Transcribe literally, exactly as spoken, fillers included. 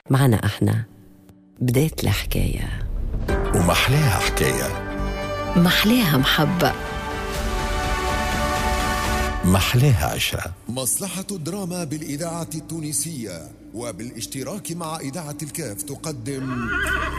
معنا احنا بداية الحكاية، ومحلاها حكاية، محلاها محبة، محلاها عشرة. مصلحة الدراما بالإذاعة التونسية وبالاشتراك مع إذاعة الكاف تقدم